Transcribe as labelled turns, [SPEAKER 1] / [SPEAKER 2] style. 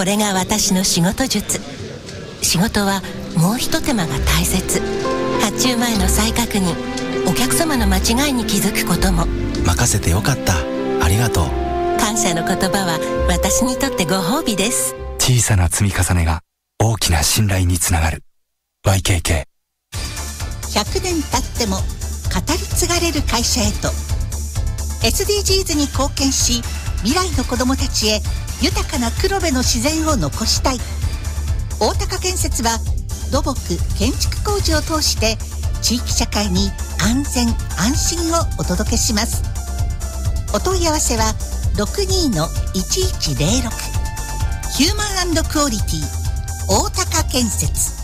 [SPEAKER 1] これが私の仕事術。仕事はもう一手間が大切。発注前の再確認、お客様の間違いに気づくことも。
[SPEAKER 2] 任せてよかった、ありがとう。
[SPEAKER 1] 感謝の言葉は私にとってご褒美です。
[SPEAKER 3] 小さな積み重ねが大きな信頼につながる。 YKK。
[SPEAKER 4] 100年経っても語り継がれる会社へと SDGs に貢献し、未来の子どもたちへ豊かな黒部の自然を残したい。大高建設は土木建築工事を通して地域社会に安全安心をお届けします。お問い合わせは 62-1106 ヒューマン&クオリティ大高建設。